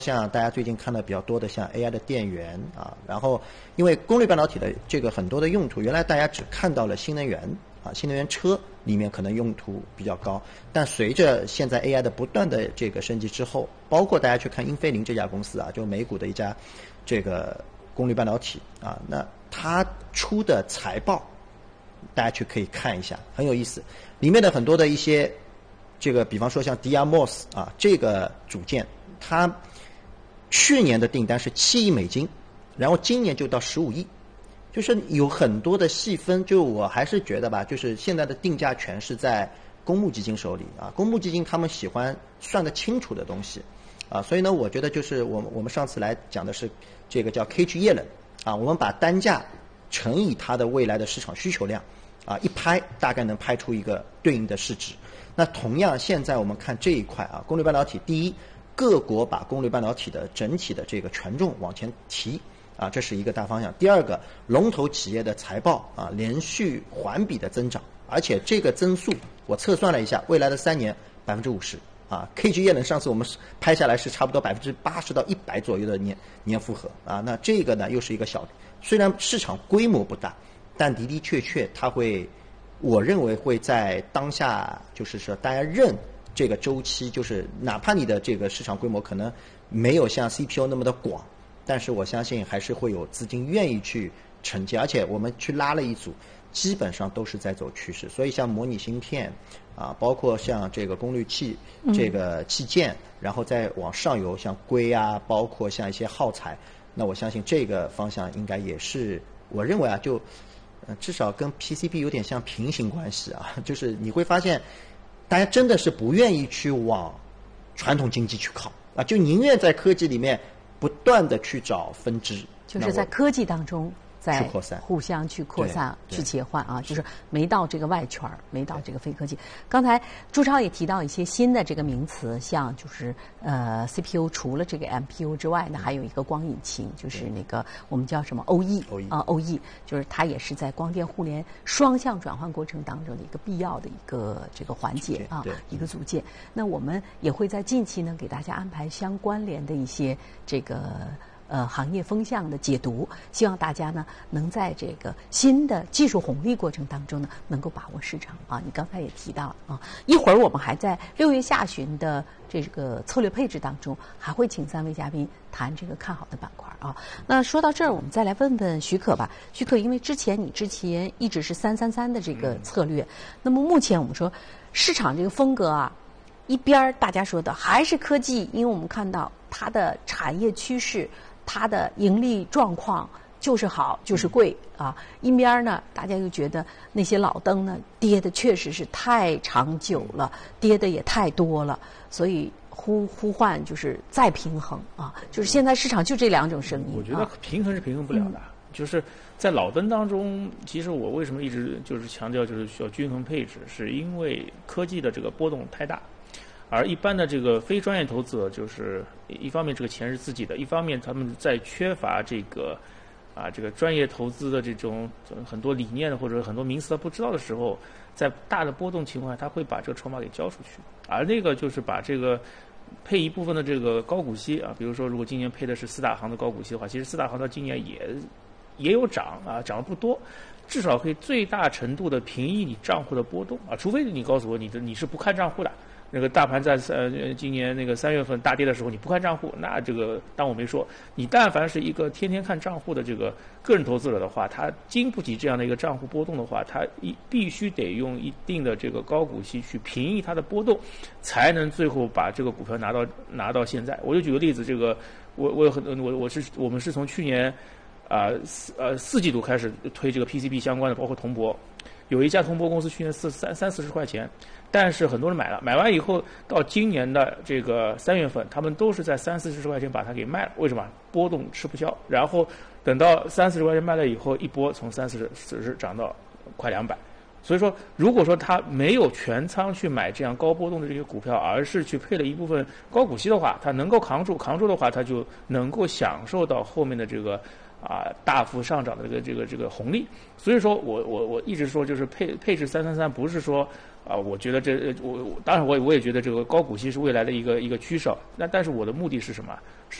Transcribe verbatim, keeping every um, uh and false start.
像大家最近看的比较多的，像 A I 的电源啊，然后因为功率半导体的这个很多的用途，原来大家只看到了新能源啊，新能源车里面可能用途比较高，但随着现在 A I 的不断的这个升级之后，包括大家去看英飞凌这家公司啊，就美股的一家这个功率半导体啊，那它出的财报，大家去可以看一下，很有意思，里面的很多的一些这个，比方说像 D R M O S 啊这个组件，它去年的订单是七亿美金，然后今年就到十五亿，就是有很多的细分。就我还是觉得吧，就是现在的定价权是在公募基金手里啊，公募基金他们喜欢算得清楚的东西啊，所以呢，我觉得就是我们我们上次来讲的是这个叫 K H 液冷啊，我们把单价乘以它的未来的市场需求量啊，一拍大概能拍出一个对应的市值。那同样，现在我们看这一块啊，功率半导体，第一，各国把功率半导体的整体的这个权重往前提啊，这是一个大方向。第二个，龙头企业的财报啊连续环比的增长，而且这个增速我测算了一下，未来的三年百分之五十啊 ，K G 液冷上次我们拍下来是差不多百分之八十到一百左右的年年复合啊，那这个呢又是一个小，虽然市场规模不大，但的的确确它会，我认为会在当下就是说大家认。这个周期就是哪怕你的这个市场规模可能没有像 C P U 那么的广，但是我相信还是会有资金愿意去承接，而且我们去拉了一组，基本上都是在走趋势。所以像模拟芯片啊，包括像这个功率器这个器件，然后再往上游像硅啊，包括像一些耗材，那我相信这个方向应该也是我认为啊，就呃至少跟 P C B 有点像平行关系啊，就是你会发现。大家真的是不愿意去往传统经济去靠啊，就宁愿在科技里面不断的去找分支， 就是在科技当中在互相去扩散、去切换啊，就是没到这个外圈，没到这个非科技。刚才朱超也提到一些新的这个名词，像就是呃 C P U 除了这个 M P U 之外呢，还有一个光引擎，就是那个我们叫什么 O E 啊 O E， 就是它也是在光电互联双向转换过程当中的一个必要的一个这个环节啊，一个组件。那我们也会在近期呢给大家安排相关联的一些这个。呃，行业风向的解读，希望大家呢能在这个新的技术红利过程当中呢，能够把握市场啊。你刚才也提到啊，一会儿我们还在六月下旬的这个策略配置当中，还会请三位嘉宾谈这个看好的板块啊。那说到这儿，我们再来问问徐可吧。徐可，因为之前你之前一直是三三三的这个策略，那么目前我们说市场这个风格啊，一边大家说的还是科技，因为我们看到它的产业趋势。它的盈利状况就是好，就是贵啊。一边呢，大家又觉得那些老灯呢跌的确实是太长久了，跌的也太多了，所以呼呼唤就是再平衡啊。就是现在市场就这两种声音。 我觉得平衡是平衡不了的，嗯、就是在老灯当中，其实我为什么一直就是强调就是需要均衡配置，是因为科技的这个波动太大。而一般的这个非专业投资者，就是一方面这个钱是自己的，一方面他们在缺乏这个啊这个专业投资的这种很多理念或者很多名词他不知道的时候，在大的波动情况下，他会把这个筹码给交出去。而那个就是把这个配一部分的这个高股息啊，比如说如果今年配的是四大行的高股息的话，其实四大行到今年也也有涨啊，涨得不多。至少可以最大程度的平抑你账户的波动啊，除非你告诉我你的你是不看账户的。那个大盘在呃今年那个三月份大跌的时候，你不看账户，那这个当我没说。你但凡是一个天天看账户的这个个人投资者的话，他经不起这样的一个账户波动的话，他一必须得用一定的这个高股息去平抑它的波动，才能最后把这个股票拿到拿到现在。我就举个例子，这个我我有很我我是我们是从去年啊四呃四季度开始推这个 P C B 相关的，包括铜箔。有一家铜箔公司去年四三三四十块钱，但是很多人买了，买完以后到今年的这个三月份，他们都是在三四十块钱把它给卖了。为什么？波动吃不消。然后等到三四十块钱卖了以后，一波从三四十四十涨到快两百。所以说，如果说他没有全仓去买这样高波动的这些股票，而是去配了一部分高股息的话，他能够扛住，扛住的话，他就能够享受到后面的这个啊大幅上涨的这个这个这个红利。所以说我我我一直说就是配配置三三三不是说啊，我觉得这我我当然我我也觉得这个高股息是未来的一个一个趋势，那但是我的目的是什么？